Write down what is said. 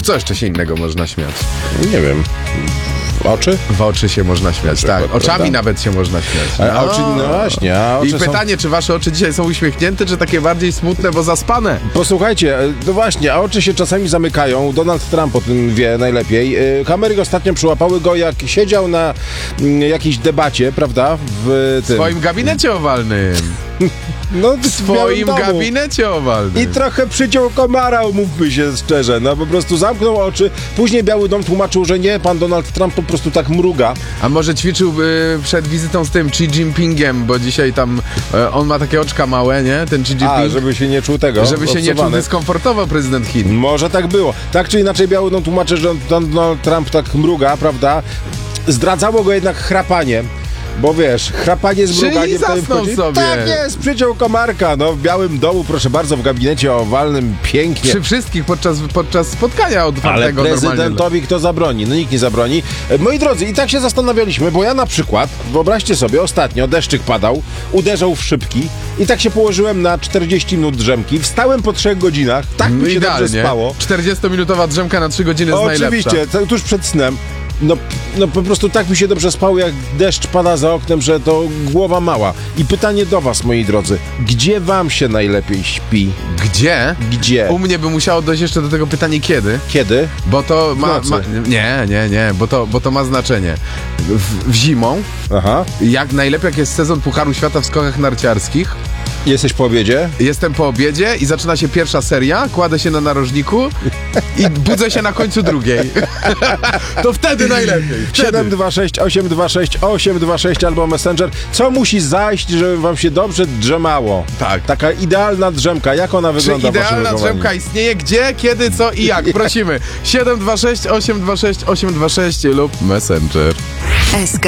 co jeszcze się innego można śmiać? Nie wiem. Oczy? W oczy się można śmiać, tak. Przykład, Oczami prawda? nawet się można śmiać. A oczy, no właśnie. A oczy I pytanie, czy wasze oczy dzisiaj są uśmiechnięte, czy takie bardziej smutne, bo zaspane? Posłuchajcie, no właśnie, a oczy się czasami zamykają. Donald Trump o tym wie najlepiej. Kamery ostatnio przyłapały go, jak siedział na jakiejś debacie, prawda? W tym. W swoim gabinecie owalnym. No, W swoim gabinecie owalnym. I trochę przyciął komara, umówmy się szczerze. No po prostu zamknął oczy. Później Biały Dom tłumaczył, że nie, pan Donald Trump po prostu tak mruga. A może ćwiczył przed wizytą z tym Xi Jinpingiem, bo dzisiaj tam on ma takie oczka małe, nie? Ten Xi Jinping. A, żeby się nie czuł tego. Żeby się nie czuł dyskomfortowo prezydent Chin. Może tak było. Tak czy inaczej Biały Dom tłumaczy, że Donald Trump tak mruga, prawda? Zdradzało go jednak chrapanie. Bo wiesz, chrapanie z mruganiem... zasnął sobie. Tak jest, przyciął komarka. No w Białym Domu, proszę bardzo, w gabinecie owalnym, pięknie. Przy wszystkich podczas spotkania otwartego. Ale prezydentowi kto zabroni? No nikt nie zabroni. Moi drodzy, i tak się zastanawialiśmy, bo ja na przykład, wyobraźcie sobie, ostatnio deszczyk padał, uderzał w szybki i tak się położyłem na 40 minut drzemki. Wstałem po 3 godzinach, tak mi się dobrze spało. 40-minutowa drzemka na 3 godziny jest najlepsza. Oczywiście, tuż przed snem. No po prostu tak mi się dobrze spało, jak deszcz pada za oknem, że to głowa mała. I pytanie do was, moi drodzy, gdzie wam się najlepiej śpi? Gdzie? Gdzie? U mnie by musiało dojść jeszcze do tego pytanie kiedy. Kiedy? Bo to ma nie, bo to ma znaczenie. W zimą, Aha. jak najlepiej jak jest sezon Pucharu Świata w skokach narciarskich. Jesteś po obiedzie? Jestem po obiedzie i zaczyna się pierwsza seria, kładę się na narożniku i budzę się na końcu drugiej. To wtedy najlepiej. 726 826 826 albo Messenger. Co musi zajść, żeby wam się dobrze drzemało? Tak. Taka idealna drzemka. Jak ona Czy wygląda w waszym idealna wychowaniu? drzemka istnieje? Gdzie, kiedy, co i jak? Prosimy. 726 826 826 lub Messenger.